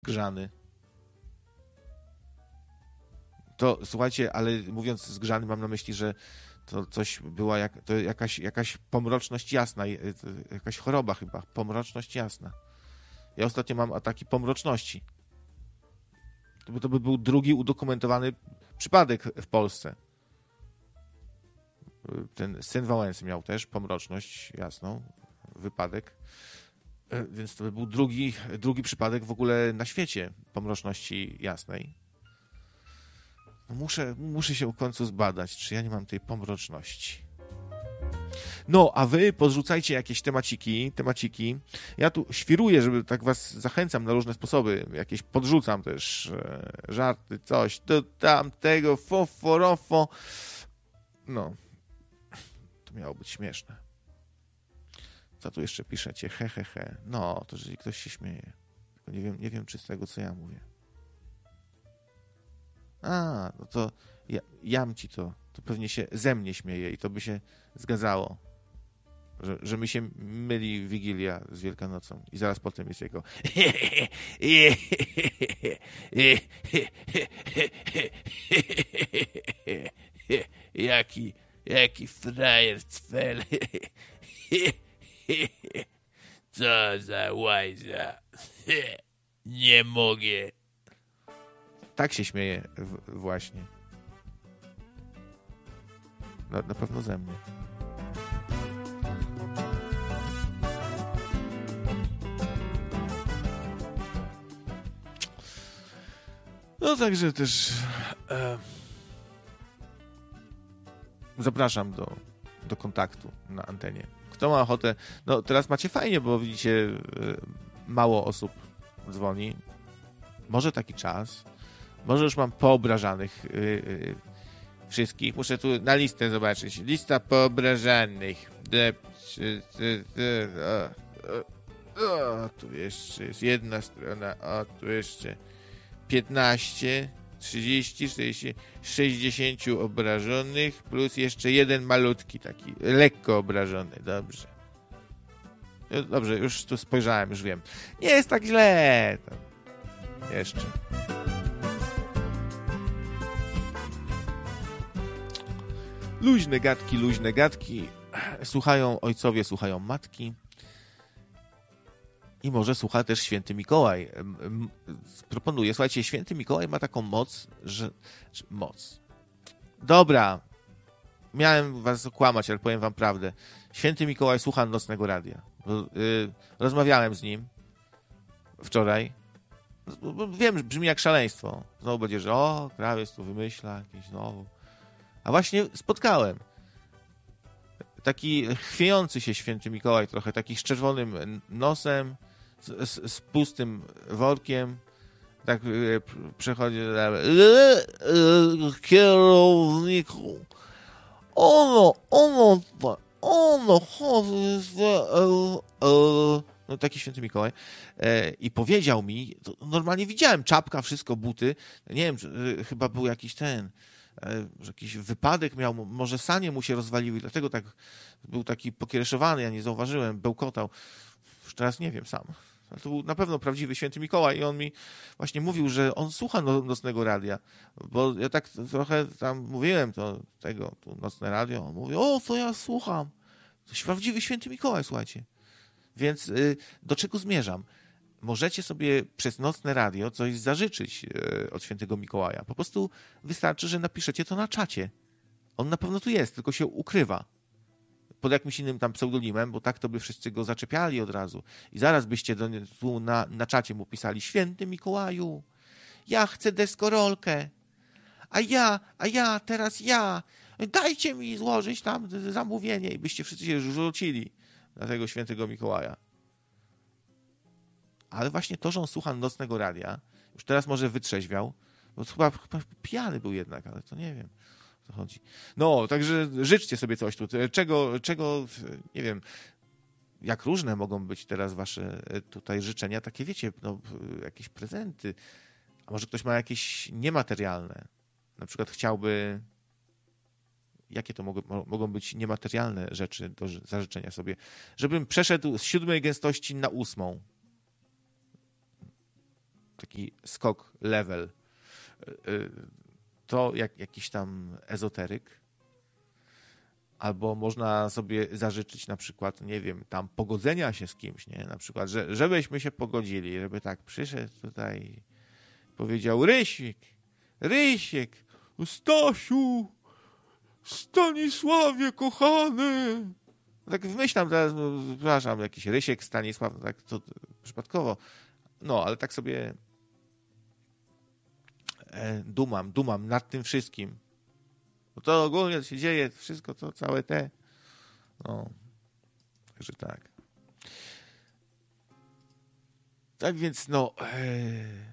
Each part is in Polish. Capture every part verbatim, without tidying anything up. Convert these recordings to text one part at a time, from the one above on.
zgrzany. To słuchajcie, ale mówiąc zgrzany mam na myśli, że to coś była jak, to jakaś, jakaś pomroczność jasna, jakaś choroba chyba, pomroczność jasna. Ja ostatnio mam ataki pomroczności. To by, to by był drugi udokumentowany przypadek w Polsce. Ten syn Wałęsy miał też pomroczność jasną, wypadek. Więc to by był drugi, drugi przypadek w ogóle na świecie pomroczności jasnej. Muszę, muszę się w końcu zbadać, czy ja nie mam tej pomroczności. No, a wy podrzucajcie jakieś temaciki, temaciki. Ja tu świruję, żeby tak was zachęcam na różne sposoby. Jakieś podrzucam też e, żarty, coś, to tamtego, foforofo. No, to miało być śmieszne. Co tu jeszcze piszecie? He, he, he. No, to jeżeli ktoś się śmieje. Tylko nie wiem, nie wiem, czy z tego, co ja mówię. A, no to ja, jam ci to. To pewnie się ze mnie śmieje i to by się zgadzało. Że, że mi się myli Wigilia z Wielkanocą i zaraz potem jest jego jaki jaki frajer cfel. Co za łajza. Nie mogę. Tak się śmieje w, właśnie. Na, na pewno ze mnie. No także też e, zapraszam do, do kontaktu na antenie. Kto ma ochotę, no teraz macie fajnie, bo widzicie, mało osób dzwoni. Może taki czas. Może już mam poobrażanych yy, yy, wszystkich. Muszę tu na listę zobaczyć. Lista poobrażanych. O, o, tu jeszcze jest jedna strona. O, tu jeszcze piętnaście, trzydzieści, czterdzieści, sześćdziesiąt obrażonych, plus jeszcze jeden malutki, taki lekko obrażony. Dobrze. Dobrze, już tu spojrzałem, już wiem. Nie jest tak źle. To jeszcze. Luźne gadki, luźne gadki. Słuchają ojcowie, słuchają matki. I może słucha też święty Mikołaj. Proponuję, słuchajcie, święty Mikołaj ma taką moc, że... że moc. Dobra. Miałem was okłamać, ale powiem wam prawdę. Święty Mikołaj słucha Nocnego Radia. Rozmawiałem z nim wczoraj. Wiem, brzmi jak szaleństwo. Znowu będzie, że o, krawiec tu wymyśla jakieś znowu. A właśnie spotkałem. Taki chwiejący się święty Mikołaj trochę, taki z czerwonym nosem, z, z, z pustym workiem. Tak przechodzi kierowniku. Ono, ono, ono, no taki święty Mikołaj. I powiedział mi, normalnie widziałem, czapka, wszystko, buty. Nie wiem, chyba był jakiś ten... że jakiś wypadek miał, może sanie mu się rozwaliły, dlatego tak był taki pokiereszowany, ja nie zauważyłem, bełkotał. Już teraz nie wiem sam. Ale to był na pewno prawdziwy święty Mikołaj i on mi właśnie mówił, że on słucha no, Nocnego Radia, bo ja tak trochę tam mówiłem to tego, tu Nocne Radio, on mówi, o, to ja słucham. To jest prawdziwy święty Mikołaj, słuchajcie. Więc y, do czego zmierzam? Możecie sobie przez Nocne Radio coś zażyczyć od świętego Mikołaja. Po prostu wystarczy, że napiszecie to na czacie. On na pewno tu jest, tylko się ukrywa. Pod jakimś innym tam pseudonimem, bo tak to by wszyscy go zaczepiali od razu. I zaraz byście do, tu na, na czacie mu pisali, święty Mikołaju, ja chcę deskorolkę. A ja, a ja, teraz ja. Dajcie mi złożyć tam zamówienie. I byście wszyscy się rzucili na tego świętego Mikołaja. Ale właśnie to, że on słucha Nocnego Radia, już teraz może wytrzeźwiał, bo chyba, chyba pijany był jednak, ale to nie wiem, o co chodzi. No, także życzcie sobie coś tu. Czego, czego, nie wiem, jak różne mogą być teraz wasze tutaj życzenia, takie wiecie, no, jakieś prezenty. A może ktoś ma jakieś niematerialne. Na przykład chciałby... Jakie to mogą, mogą być niematerialne rzeczy do zażyczenia sobie? Żebym przeszedł z siódmej gęstości na ósmą. taki skok level. To jak jakiś tam ezoteryk. Albo można sobie zażyczyć na przykład, nie wiem, tam pogodzenia się z kimś, nie? Na przykład, że, żebyśmy się pogodzili, żeby tak przyszedł tutaj, powiedział Rysiek, Rysiek, Stasiu, Stanisławie kochany. Tak wymyślam teraz, przepraszam, jakiś Rysiek, Stanisław, tak to przypadkowo. No, ale tak sobie e, dumam, dumam nad tym wszystkim. Bo to ogólnie się dzieje, wszystko to, całe te. No, także tak. Tak więc, no, e,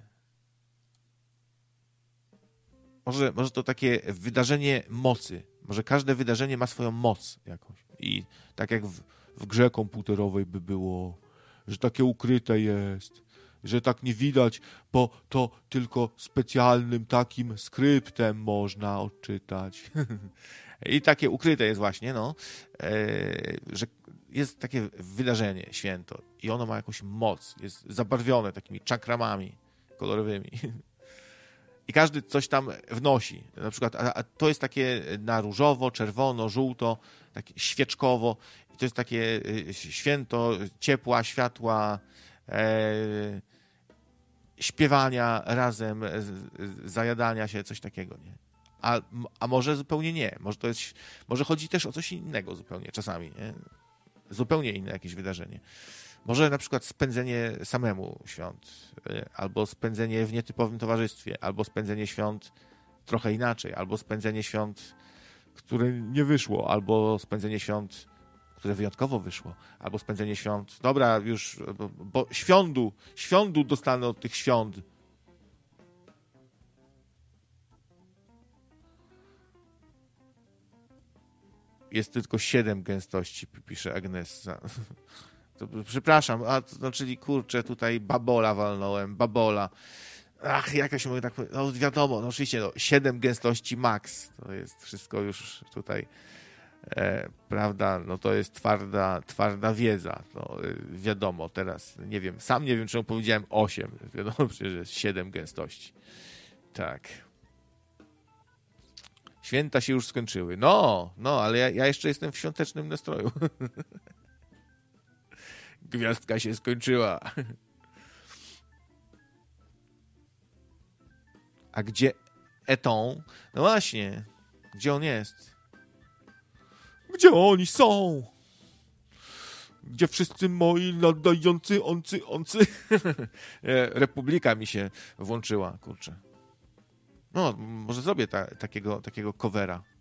może, może to takie wydarzenie mocy. Może każde wydarzenie ma swoją moc jakąś. I tak jak w, w grze komputerowej by było, że takie ukryte jest, że tak nie widać, bo to tylko specjalnym takim skryptem można odczytać. I takie ukryte jest właśnie, no, e, że jest takie wydarzenie, święto i ono ma jakąś moc, jest zabarwione takimi czakramami kolorowymi. I każdy coś tam wnosi. Na przykład, a, a to jest takie na różowo, czerwono, żółto, takie świeczkowo. I to jest takie święto ciepła, światła, e, śpiewania razem, z, zajadania się, coś takiego, nie? A, a może zupełnie nie. Może to jest, może chodzi też o coś innego zupełnie czasami, nie? Zupełnie inne jakieś wydarzenie. Może na przykład spędzenie samemu świąt, albo spędzenie w nietypowym towarzystwie, albo spędzenie świąt trochę inaczej, albo spędzenie świąt, które nie wyszło, albo spędzenie świąt, które wyjątkowo wyszło, albo spędzenie świąt, dobra, już, bo, bo świądu, świądu dostanę od tych świąt. Jest tylko siedem gęstości, pisze Agnesa. To, przepraszam, a to, no, czyli kurczę, tutaj babola walnąłem, babola. Ach, jakaś mogę tak powiedzieć, no wiadomo, no oczywiście, no, siedem gęstości max, to jest wszystko już tutaj, e, prawda, no to jest twarda, twarda wiedza, no e, wiadomo, teraz nie wiem, sam nie wiem, czemu powiedziałem osiem, wiadomo, przecież jest siedem gęstości. Tak. Święta się już skończyły. No, no, ale ja, ja jeszcze jestem w świątecznym nastroju. Gwiazdka się skończyła. A gdzie Eton? No właśnie. Gdzie on jest? Gdzie oni są? Gdzie wszyscy moi nadający oncy, oncy? Republika mi się włączyła, kurczę. No, może zrobię ta, takiego, takiego covera.